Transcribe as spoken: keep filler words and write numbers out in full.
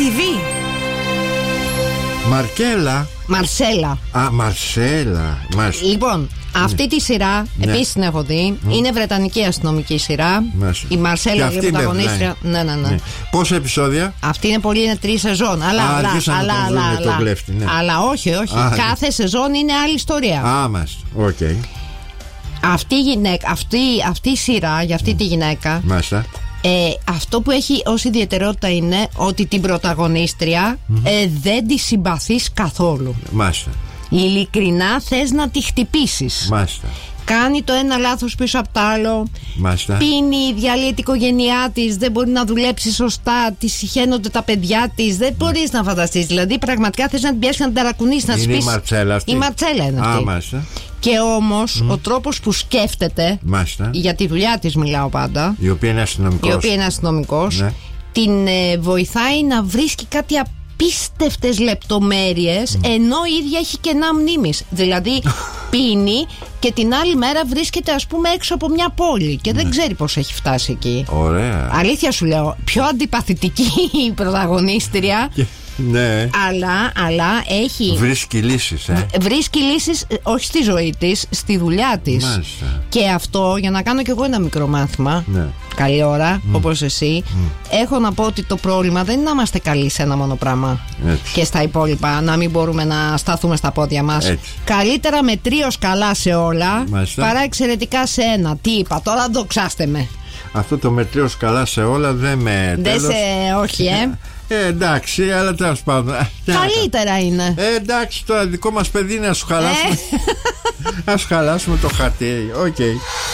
Β. Μαρκέλα. Μαρσέλα. Α, Μαρσέλα. Μάλιστα. Λοιπόν, αυτή τη σειρά ναι. επίσης την έχω δει. Mm. Είναι βρετανική αστυνομική σειρά. Μάλιστα. Η Μαρσέλα, η πρωταγωνίστρια. Ναι, ναι, ναι. ναι. Πόσα επεισόδια? Αυτή είναι πολύ, είναι τρεις σεζόν. Αλλά, Α, αλλά, αλλά, αλλά, αλλά, κλέφτη, ναι. αλλά όχι, όχι. Α, κάθε ναι. σεζόν είναι άλλη ιστορία. Α, μάλιστα. Οκ. Okay. Αυτή η γυναίκα, αυτή, αυτή η σειρά για αυτή mm. τη γυναίκα. Μάλιστα. Ε, αυτό που έχει ως ιδιαιτερότητα είναι ότι την πρωταγωνίστρια mm-hmm. ε, δεν τη συμπαθείς καθόλου. Μάλιστα. Ειλικρινά θες να τη χτυπήσεις. Μάλιστα. Κάνει το ένα λάθος πίσω από το άλλο. Μάλιστα. Πίνει, διαλύει την οικογένειά της. Δεν μπορεί να δουλέψει σωστά. Τη συχαίνονται τα παιδιά της. Δεν μπορείς να φανταστείς. Δηλαδή, πραγματικά θες να την πιάσεις, να την ταρακουνήσεις, να της πεις. Είναι η Μαρτσέλα αυτή. Η Μαρτσέλα είναι αυτή. Α, μάλιστα. Και όμως mm. ο τρόπος που σκέφτεται. Μάλιστα. Για τη δουλειά της μιλάω πάντα. Η οποία είναι αστυνομικός. Η οποία είναι αστυνομικός. Ναι. Την ε, βοηθάει να βρίσκει κάτι απίστευτες λεπτομέρειες, mm. ενώ η ίδια έχει κενά μνήμης. Δηλαδή πίνει και την άλλη μέρα βρίσκεται, ας πούμε, έξω από μια πόλη και δεν ναι. ξέρει πώς έχει φτάσει εκεί. Ωραία. Αλήθεια σου λέω, πιο αντιπαθητική η πρωταγωνίστρια. Ναι. Αλλά, αλλά έχει. Βρίσκει λύσεις, ε. Βρίσκει λύσεις, όχι στη ζωή της, στη δουλειά της. Μάλιστα. Και αυτό, για να κάνω κι εγώ ένα μικρό μάθημα. Ναι. Καλή ώρα, mm. όπως εσύ. Mm. Έχω να πω ότι το πρόβλημα δεν είναι να είμαστε καλοί σε ένα μόνο πράγμα. Έτσι. Και στα υπόλοιπα, να μην μπορούμε να σταθούμε στα πόδια μας. Έτσι. Καλύτερα μετρίως καλά σε όλα, μάλιστα, παρά εξαιρετικά σε ένα. Τι είπα, τώρα δοξάστε με. Αυτό το μετρίως καλά σε όλα δεν με. Δεν σε. Όχι, ε. Ε, εντάξει, αλλά τέλος πάντων. Καλύτερα είναι. Ε, εντάξει, το δικό μας παιδί είναι να σου χαλάσουμε. Ε. Να σου χαλάσουμε το χαρτί. Οκ. Okay.